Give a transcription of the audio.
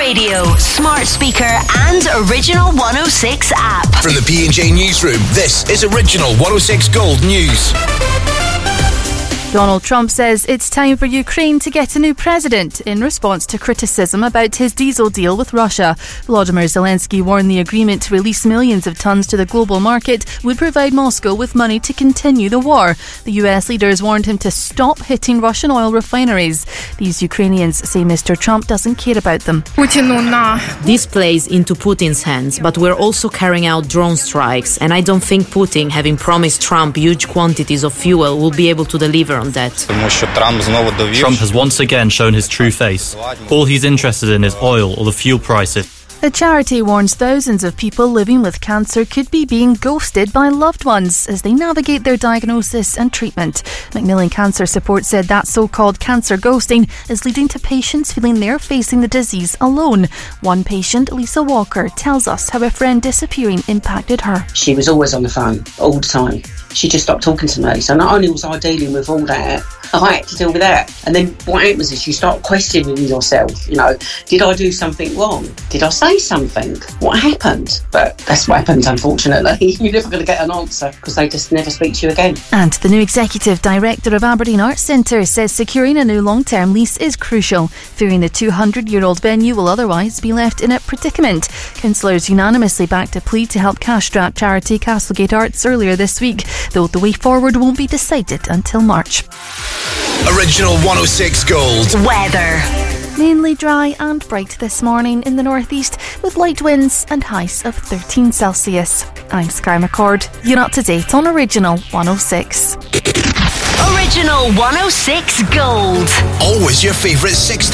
radio, smart speaker and Original 106 app. From the P&J Newsroom, this is Original 106 Gold News. Donald Trump says it's time for Ukraine to get a new president in response to criticism about his diesel deal with Russia. Volodymyr Zelensky warned the agreement to release millions of tons to the global market would provide Moscow with money to continue the war. The US leaders warned him to stop hitting Russian oil refineries. These Ukrainians say Mr. Trump doesn't care about them. This plays into Putin's hands, but we're also carrying out drone strikes, and I don't think Putin, having promised Trump huge quantities of fuel, will be able to deliver on that. Trump has once again shown his true face. All he's interested in is oil or the fuel prices. A charity warns thousands of people living with cancer could be being ghosted by loved ones as they navigate their diagnosis and treatment. Macmillan Cancer Support said that so-called cancer ghosting is leading to patients feeling they're facing the disease alone. One patient, Lisa Walker, tells us how a friend disappearing impacted her. She was always on the phone, all the time. She just stopped talking to me. So not only was I dealing with all that, I had to deal with that. And then what happens is you start questioning yourself. You know, did I do something wrong? Did I say something? What happened? But that's what happens, unfortunately. You're never going to get an answer because they just never speak to you again. And the new executive director of Aberdeen Arts Centre says securing a new long-term lease is crucial, fearing the 200-year-old venue will otherwise be left in a predicament. Councillors unanimously backed a plea to help cash-strapped charity Castlegate Arts earlier this week, though the way forward won't be decided until March. Original 106 Gold. Weather. Mainly dry and bright this morning in the northeast with light winds and highs of 13 Celsius. I'm Sky McCord. You're up to date on Original 106. Original 106 Gold. Always your favourite 60